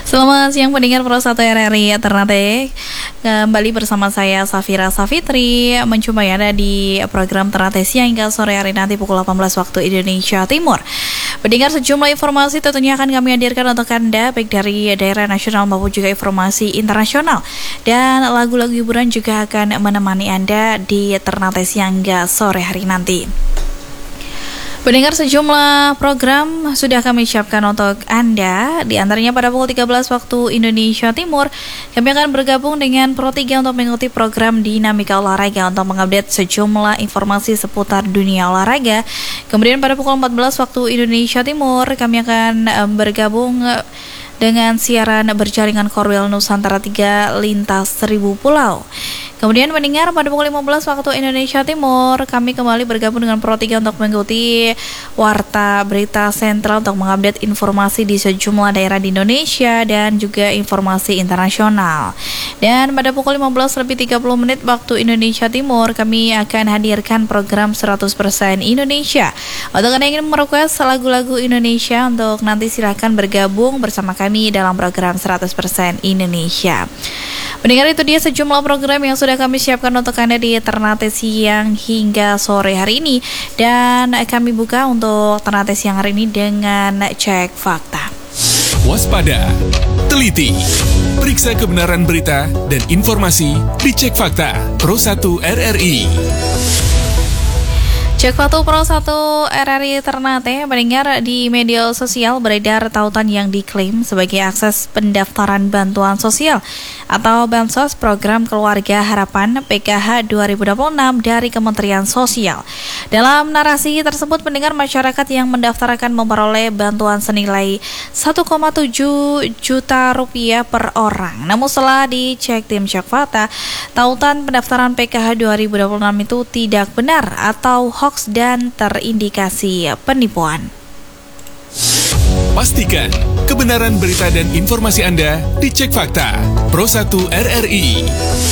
Selamat siang pendengar Pro 1 RRI Ternate. Kembali bersama saya Safira Safitri menjumpai Anda di program Ternate siang hingga sore hari nanti pukul 18 waktu Indonesia Timur. Pendengar, sejumlah informasi tentunya akan kami hadirkan untuk Anda baik dari daerah nasional maupun juga informasi internasional. Dan lagu-lagu hiburan juga akan menemani Anda di Ternate siang hingga sore hari nanti. Pendengar, sejumlah program sudah kami siapkan untuk Anda. Di antaranya pada pukul 13 waktu Indonesia Timur, kami akan bergabung dengan Pro 3 untuk mengikuti program Dinamika Olahraga untuk mengupdate sejumlah informasi seputar dunia olahraga. Kemudian pada pukul 14 waktu Indonesia Timur, kami akan bergabung dengan siaran berjaringan Korwil Nusantara 3 lintas 1000 pulau. Kemudian mendengar pada pukul 15 waktu Indonesia Timur, kami kembali bergabung dengan Pro 3 untuk mengikuti Warta Berita Sentral untuk mengupdate informasi di sejumlah daerah di Indonesia dan juga informasi internasional. Dan pada pukul 15:30 waktu Indonesia Timur, kami akan hadirkan program 100% Indonesia. Untuk Anda yang ingin merequest lagu-lagu Indonesia, untuk nanti silakan bergabung bersama kami dalam program 100% Indonesia. Mendengar, itu dia sejumlah program yang sudah kami siapkan untuk Anda di Ternate siang hingga sore hari ini. Dan kami buka untuk Ternate siang hari ini dengan cek fakta. Waspada, teliti, periksa kebenaran berita dan informasi di Cek Fakta Pro 1 RRI. Cek Fakta Pro 1 RRI Ternate. Mendengar, di media sosial beredar tautan yang diklaim sebagai akses pendaftaran bantuan sosial atau Bansos Program Keluarga Harapan PKH 2026 dari Kementerian Sosial. Dalam narasi tersebut, pendengar, masyarakat yang mendaftar akan memperoleh bantuan senilai 1,7 juta rupiah per orang. Namun setelah dicek tim Cek Fakta, tautan pendaftaran PKH 2026 itu tidak benar atau hoax dan terindikasi penipuan. Pastikan kebenaran berita dan informasi Anda di Cek Fakta Pro 1 RRI.